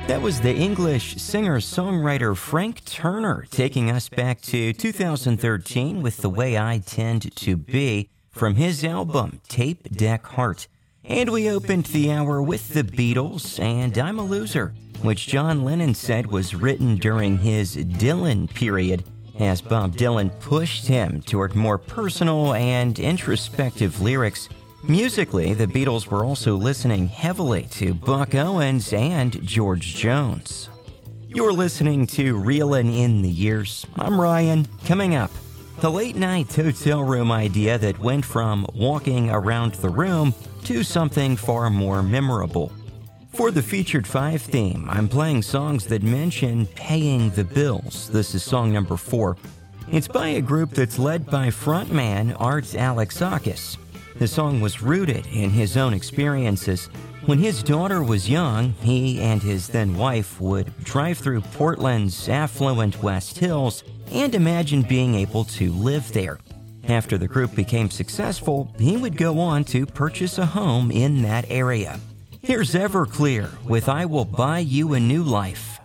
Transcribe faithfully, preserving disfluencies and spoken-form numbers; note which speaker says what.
Speaker 1: That was the English singer-songwriter Frank Turner taking us back to two thousand thirteen with The Way I Tend to Be from his album Tape Deck Heart. And we opened the hour with the Beatles and I'm a Loser, which John Lennon said was written during his Dylan period, as Bob Dylan pushed him toward more personal and introspective lyrics. Musically, the Beatles were also listening heavily to Buck Owens and George Jones. You're listening to Reelin' in the Years. I'm Ryan. Coming up, the late-night hotel room idea that went from walking around the room to something far more memorable. For the Featured Five theme, I'm playing songs that mention paying the bills. This is song number four. It's by a group that's led by frontman Art Alexakis. The song was rooted in his own experiences. When his daughter was young, he and his then-wife would drive through Portland's affluent West Hills and imagine being able to live there. After the group became successful, he would go on to purchase a home in that area. Here's Everclear with I Will Buy You a New Life.